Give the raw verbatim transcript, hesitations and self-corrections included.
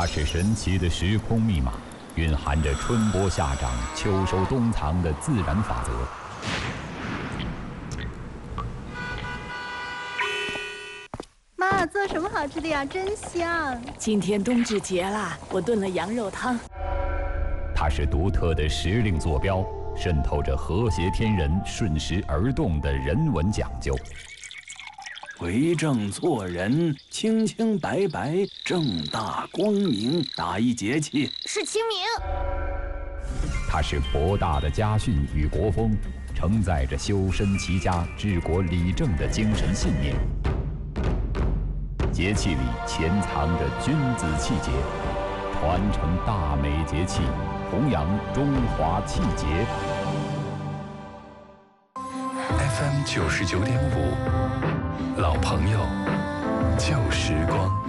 它是神奇的时空密码，蕴含着春播夏长、秋收冬藏的自然法则。 妈，做什么好吃的呀？真香！ 今天冬至节啦，我炖了羊肉汤。 它是独特的时令坐标，渗透着和谐天人、顺时而动的人文讲究。 为政做人，清清白白，正大光明，哪一节气？ 是清明。 它是博大的家训与国风，承载着修身齐家、治国理政的精神信念。节气里潜藏着君子气节，传承大美节气，弘扬中华气节。 F M 九十九点五，老朋友，旧时光。